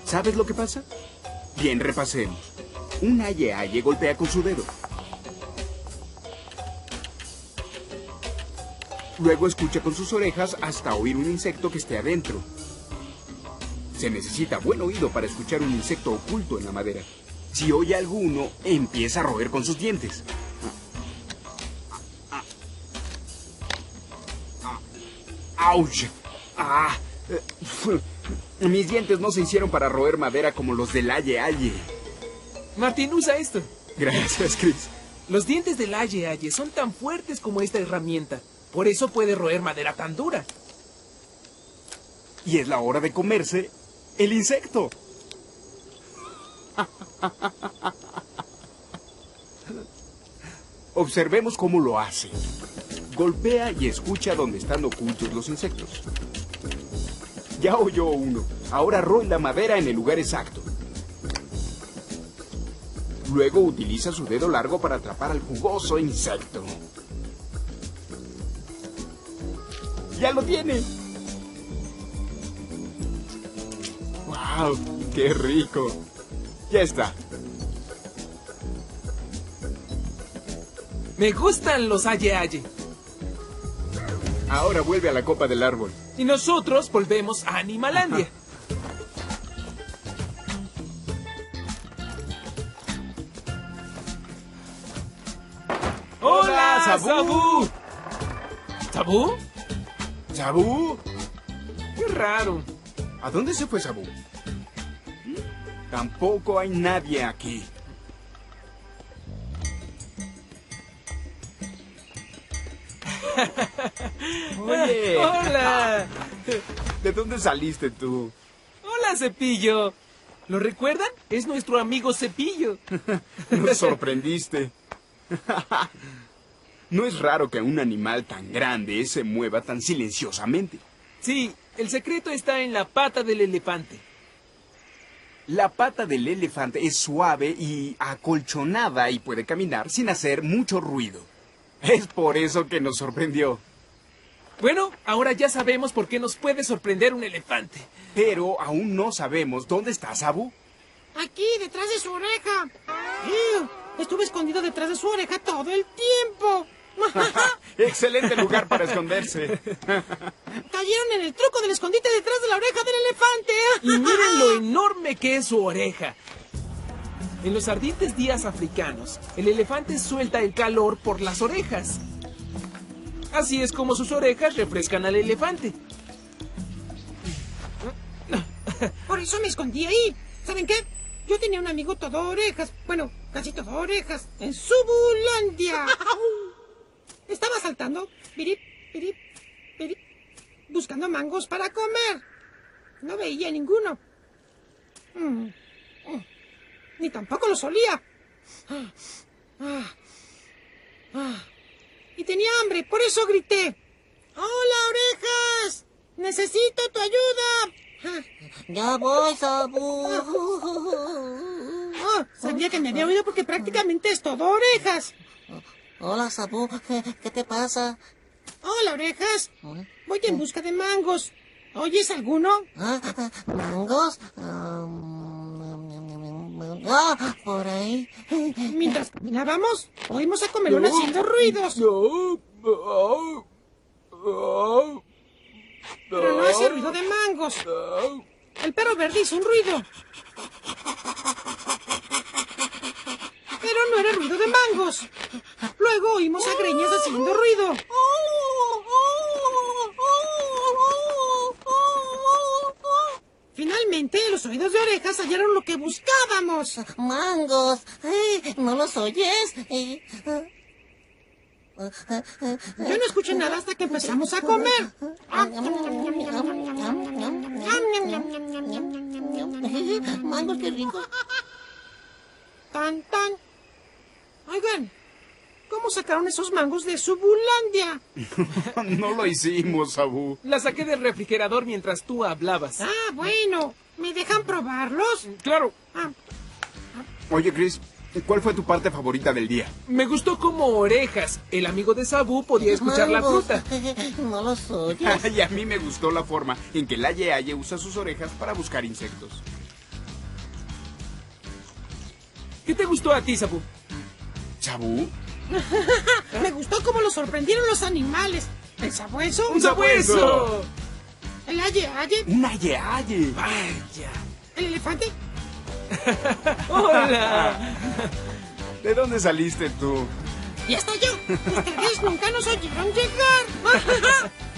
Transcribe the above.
¿Sabes lo que pasa? Bien, repasemos. Un aye-aye golpea con su dedo. Luego escucha con sus orejas hasta oír un insecto que esté adentro. Se necesita buen oído para escuchar un insecto oculto en la madera. Si oye alguno, empieza a roer con sus dientes. ¡Auch! ¡Ah! Mis dientes no se hicieron para roer madera como los del aye-aye. Martín, usa esto. Gracias, Chris. Los dientes del aye-aye son tan fuertes como esta herramienta. Por eso puede roer madera tan dura. Y es la hora de comerse el insecto. Observemos cómo lo hace. Golpea y escucha dónde están ocultos los insectos. Ya oyó uno. Ahora roe la madera en el lugar exacto. Luego utiliza su dedo largo para atrapar al jugoso insecto. ¡Ya lo tiene! ¡Wow! ¡Qué rico! Ya está. Me gustan los aye-aye. Ahora vuelve a la copa del árbol. Y nosotros volvemos a Animalandia. ¡Hola, Sabú! ¿Sabú? ¿Sabú? Qué raro. ¿A dónde se fue Sabú? Tampoco hay nadie aquí. Oye. ¡Hola! ¿De dónde saliste tú? ¡Hola, Cepillo! ¿Lo recuerdan? Es nuestro amigo Cepillo. Nos sorprendiste. No es raro que un animal tan grande se mueva tan silenciosamente. Sí, el secreto está en la pata del elefante. La pata del elefante es suave y acolchonada y puede caminar sin hacer mucho ruido. Es por eso que nos sorprendió. Bueno, ahora ya sabemos por qué nos puede sorprender un elefante. Pero aún no sabemos dónde está Sabú. Aquí, detrás de su oreja. Estuve escondido detrás de su oreja todo el tiempo. Excelente lugar para esconderse. Cayeron en el truco del escondite detrás de la oreja del elefante. Y miren lo enorme que es su oreja. En los ardientes días africanos, el elefante suelta el calor por las orejas. Así es como sus orejas refrescan al elefante. Por eso me escondí ahí. ¿Saben qué? Yo tenía un amigo todo orejas. Bueno, casi todo orejas. En Subulandia. Estaba saltando, pirip, pirip, pirip, buscando mangos para comer. No veía ninguno. Ni tampoco los olía. Y tenía hambre, por eso grité. ¡Hola, orejas! ¡Necesito tu ayuda! Ya voy, Sabú. Sabía que me había oído porque prácticamente es todo orejas. Hola, Sabú. ¿Qué te pasa? Hola, orejas. Voy en busca de mangos. ¿Oyes alguno? ¿Mangos? Por ahí. Mientras caminábamos, oímos a Comelón haciendo ruidos. Pero no hace ruido de mangos. El perro verde hizo un ruido. Pero no era ruido de mangos. Luego oímos a Greñas haciendo ruido. Finalmente, los oídos de orejas hallaron lo que buscábamos. Mangos. ¿No los oyes? Yo no escuché nada hasta que empezamos a comer. Mangos, qué rico. Tan, tan. Oigan, ¿cómo sacaron esos mangos de Subulandia? No lo hicimos, Sabú. La saqué del refrigerador mientras tú hablabas. Bueno. ¿Me dejan probarlos? Claro. Oye, Chris, ¿cuál fue tu parte favorita del día? Me gustó como Orejas, el amigo de Sabú, podía escuchar la fruta. No los oyes. Y a mí me gustó la forma en que el aye-aye usa sus orejas para buscar insectos. ¿Qué te gustó a ti, Sabu? ¿Sabú? Me gustó cómo lo sorprendieron los animales. ¿El sabueso? ¡Un sabueso! ¿El aye-aye? ¡Un aye-aye! ¡Vaya! ¿El elefante? ¡Hola! ¿De dónde saliste tú? ¡Y hasta yo! ¡Ustedes nunca nos oyeron llegar!